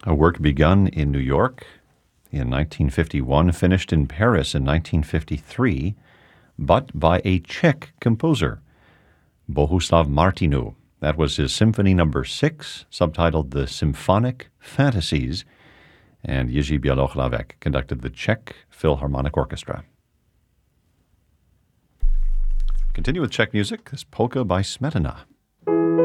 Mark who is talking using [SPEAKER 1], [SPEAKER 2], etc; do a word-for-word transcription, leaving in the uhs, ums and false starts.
[SPEAKER 1] A work begun in New York in nineteen fifty-one, finished in Paris in nineteen fifty-three, but by a Czech composer, Bohuslav Martinu. That was his Symphony Number Six, subtitled The Symphonic Fantasies, and Jiří Bělohlavek conducted the Czech Philharmonic Orchestra. Continue with Czech music, this polka by Smetana.